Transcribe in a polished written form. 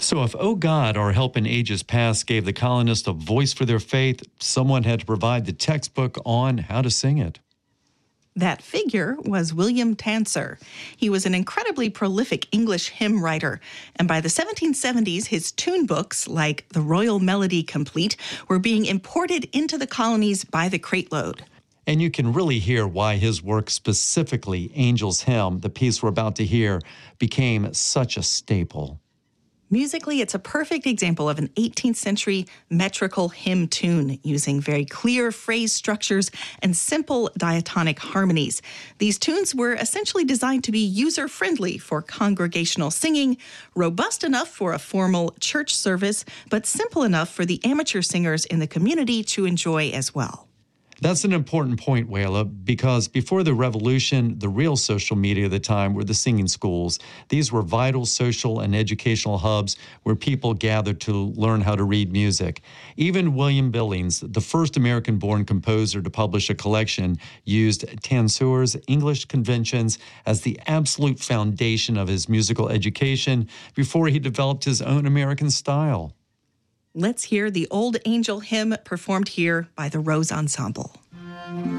So if "Oh God, Our Help in Ages Past" gave the colonists a voice for their faith, someone had to provide the textbook on how to sing it. That figure was William Tanser. He was an incredibly prolific English hymn writer, and by the 1770s, his tune books, like the Royal Melody Complete, were being imported into the colonies by the crate-load. And you can really hear why his work, specifically Angel's Hymn, the piece we're about to hear, became such a staple. Musically, it's a perfect example of an 18th century metrical hymn tune using very clear phrase structures and simple diatonic harmonies. These tunes were essentially designed to be user-friendly for congregational singing, robust enough for a formal church service, but simple enough for the amateur singers in the community to enjoy as well. That's an important point, Wayla, because before the revolution, the real social media of the time were the singing schools. These were vital social and educational hubs where people gathered to learn how to read music. Even William Billings, the first American-born composer to publish a collection, used Tanser's English conventions as the absolute foundation of his musical education before he developed his own American style. Let's hear the Old Angel Hymn performed here by the Rose Ensemble.